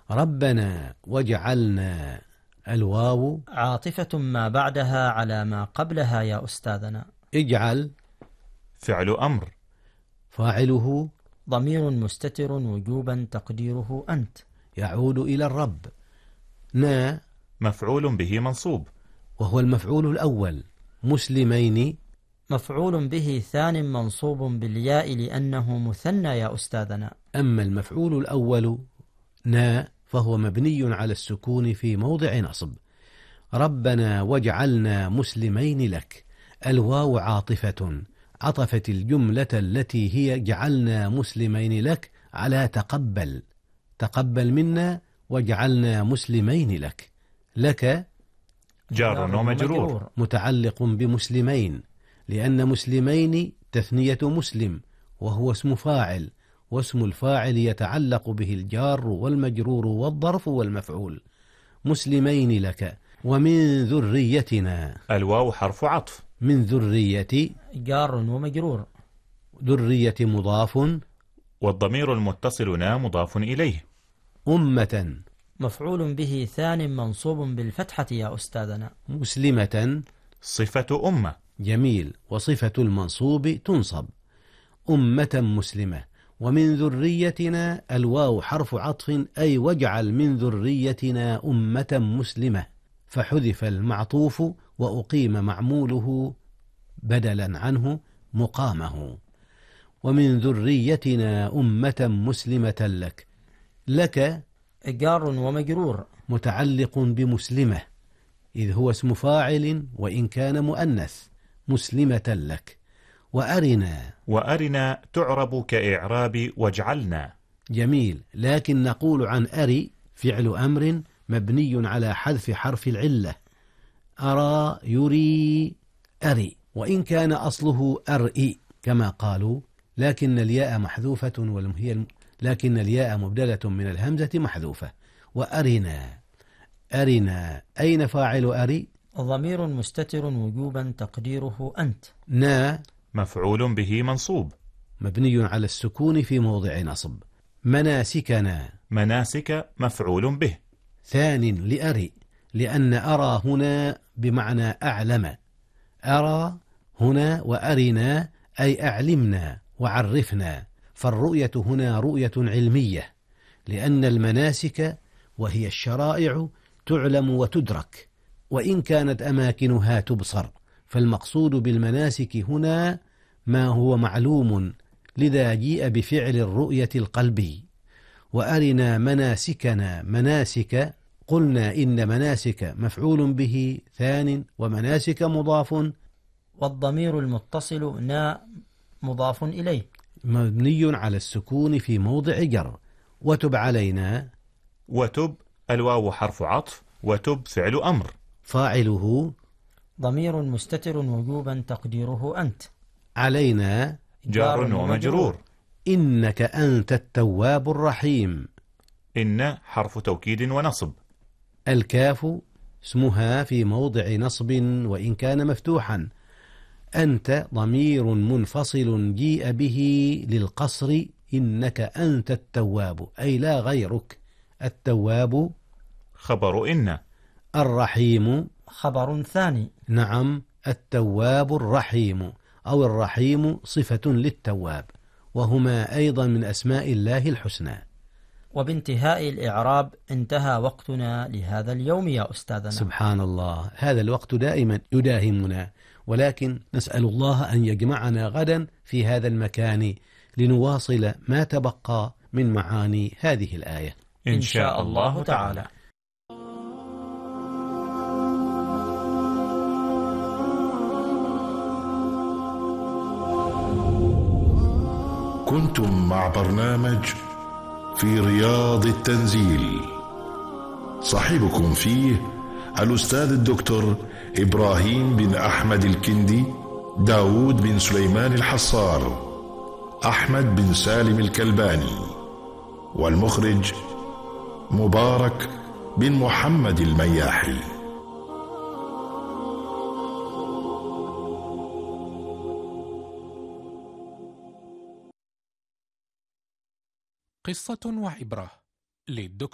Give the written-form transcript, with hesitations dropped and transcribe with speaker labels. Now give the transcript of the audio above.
Speaker 1: ربنا واجعلنا، الواو
Speaker 2: عاطفة ما بعدها على ما قبلها يا أستاذنا.
Speaker 1: اجعل
Speaker 3: فعل أمر.
Speaker 1: فاعله
Speaker 2: ضمير مستتر وجوبا تقديره أنت.
Speaker 1: يعود إلى الرب. نا
Speaker 3: مفعول به منصوب،
Speaker 1: وهو المفعول الأول. مسلمين
Speaker 2: مفعول به ثان منصوب بالياء لأنه مثنى يا أستاذنا.
Speaker 1: أما المفعول الأول نا فهو مبني على السكون في موضع نصب. ربنا واجعلنا مسلمين لك، الواو عاطفة، عطفت الجملة التي هي جعلنا مسلمين لك على تقبل، تقبل منا واجعلنا مسلمين لك. لك
Speaker 3: جار ومجرور،
Speaker 1: متعلق بمسلمين، لأن مسلمين تثنية مسلم وهو اسم فاعل، واسم الفاعل يتعلق به الجار والمجرور والظرف والمفعول. مسلمين لك. ومن ذريتنا،
Speaker 3: الواو حرف عطف.
Speaker 1: من ذرية
Speaker 2: جار ومجرور.
Speaker 1: ذرية مضاف.
Speaker 3: والضمير المتصل نا مضاف إليه.
Speaker 1: أمة
Speaker 2: مفعول به ثان منصوب بالفتحة يا أستاذنا.
Speaker 1: مسلمة
Speaker 3: صفة أمة.
Speaker 1: جميل، وصفة المنصوب تنصب. أمة مسلمة. ومن ذريتنا الواو حرف عطف، أي واجعل من ذريتنا أمة مسلمة، فحذف المعطوف وأقيم معموله بدلا عنه مقامه. ومن ذريتنا أمة مسلمة لك. لك
Speaker 2: جار ومجرور.
Speaker 1: متعلق بمسلمة، إذ هو اسم فاعل وإن كان مؤنث. مسلمة لك.
Speaker 3: وأرنا تعرب كإعراب واجعلنا.
Speaker 1: جميل، لكن نقول عن أري فعل أمر مبني على حذف حرف العلة. أرى يري أري، وإن كان أصله أرئي كما قالوا، لكن الياء محذوفة لكن الياء مبدلة من الهمزة محذوفة. أرنا أين فاعل أري؟
Speaker 2: ضمير مستتر وجوبا تقديره أنت.
Speaker 1: نا
Speaker 3: مفعول به منصوب
Speaker 1: مبني على السكون في موضع نصب. مناسكنا،
Speaker 3: مناسك مفعول به
Speaker 1: ثان لأري، لأن أرى هنا بمعنى أعلم. أرى هنا وأرنا أي أعلمنا وعرفنا، فالرؤية هنا رؤية علمية، لأن المناسك وهي الشرائع تعلم وتدرك، وإن كانت أماكنها تبصر، فالمقصود بالمناسك هنا ما هو معلوم، لذا جيء بفعل الرؤية القلبي. وأرنا مناسكنا. مناسك قلنا إن مناسك مفعول به ثان، ومناسك مضاف،
Speaker 2: والضمير المتصل نا مضاف إليه
Speaker 1: مبني على السكون في موضع جر. وتب علينا.
Speaker 3: وتب الواو حرف عطف، وتب فعل أمر.
Speaker 1: فاعله
Speaker 2: ضمير مستتر وجوبا تقديره أنت.
Speaker 1: علينا
Speaker 3: جار ومجرور.
Speaker 1: إنك أنت التواب الرحيم.
Speaker 3: إن حرف توكيد ونصب.
Speaker 1: الكاف اسمها في موضع نصب وإن كان مفتوحا. أنت ضمير منفصل جيء به للقصر. إنك أنت التواب أي لا غيرك. التواب
Speaker 3: خبر إن.
Speaker 1: الرحيم
Speaker 2: خبر ثاني.
Speaker 1: نعم، التواب الرحيم، أو الرحيم صفة للتواب، وهما أيضا من أسماء الله الحسنى.
Speaker 2: وبانتهاء الإعراب انتهى وقتنا لهذا اليوم يا أستاذنا.
Speaker 1: سبحان الله، هذا الوقت دائما يداهمنا، ولكن نسأل الله أن يجمعنا غدا في هذا المكان لنواصل ما تبقى من معاني هذه الآية
Speaker 3: إن شاء الله تعالى.
Speaker 4: كنتم مع برنامج في رياض التنزيل، صاحبكم فيه الأستاذ الدكتور إبراهيم بن أحمد الكندي، داود بن سليمان الحصار، أحمد بن سالم الكلباني، والمخرج مبارك بن محمد المياحي.
Speaker 5: قصة وعبرة للدكتور